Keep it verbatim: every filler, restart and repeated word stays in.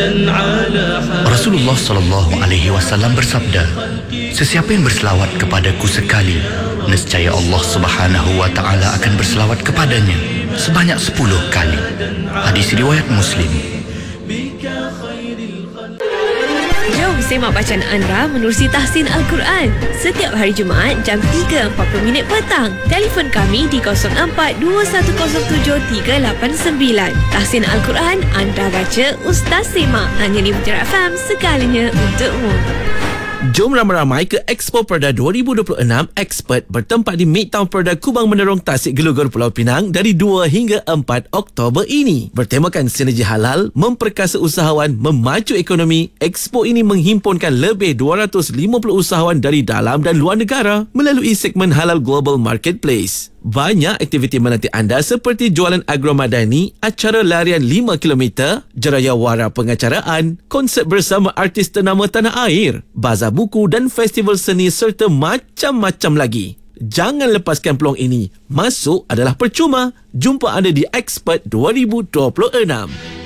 Rasulullah sallallahu alaihi wasallam bersabda, sesiapa yang berselawat kepadaku sekali, nescaya Allah Subhanahu wa taala akan berselawat kepadanya sebanyak sepuluh kali. Hadis riwayat Muslim. Jom semak bacaan anda menerusi tahsin Al-Quran setiap hari Jumaat jam tiga empat puluh minit petang. Telefon kami di kosong empat dua satu kosong tujuh tiga lapan sembilan. Tahsin Al-Quran, anda baca, Ustaz semak. Hanya di Mutiara F M, sekalinya untukmu. Jom ramai-ramai ke Expo Perda dua ribu dua puluh enam Expert bertempat di Midtown Perda Kubang Menerong Tasik Gelugur Pulau Pinang dari dua hingga empat Oktober ini. Bertemakan sinergi halal, memperkasa usahawan, memacu ekonomi, Expo ini menghimpunkan lebih dua ratus lima puluh usahawan dari dalam dan luar negara melalui segmen Halal Global Marketplace. Banyak aktiviti menanti anda seperti jualan agromadani, acara larian lima kilometer, jerayawara pengacaraan, konsert bersama artis ternama tanah air, bazar buku dan festival seni serta macam-macam lagi. Jangan lepaskan peluang ini. Masuk adalah percuma. Jumpa anda di Expert dua ribu dua puluh enam.